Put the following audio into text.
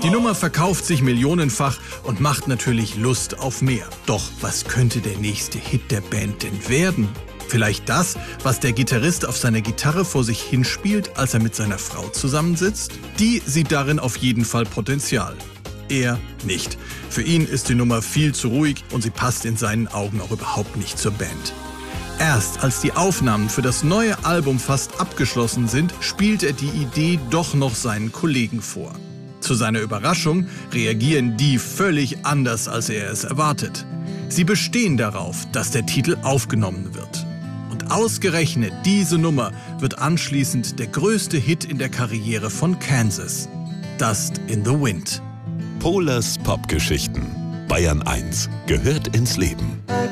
Die Nummer verkauft sich millionenfach und macht natürlich Lust auf mehr. Doch was könnte der nächste Hit der Band denn werden? Vielleicht das, was der Gitarrist auf seiner Gitarre vor sich hinspielt, als er mit seiner Frau zusammensitzt? Die sieht darin auf jeden Fall Potenzial. Er nicht. Für ihn ist die Nummer viel zu ruhig und sie passt in seinen Augen auch überhaupt nicht zur Band. Erst als die Aufnahmen für das neue Album fast abgeschlossen sind, spielt er die Idee doch noch seinen Kollegen vor. Zu seiner Überraschung reagieren die völlig anders, als er es erwartet. Sie bestehen darauf, dass der Titel aufgenommen wird. Und ausgerechnet diese Nummer wird anschließend der größte Hit in der Karriere von Kansas. Dust in the Wind. Pohlers Popgeschichten. Bayern 1 gehört ins Leben.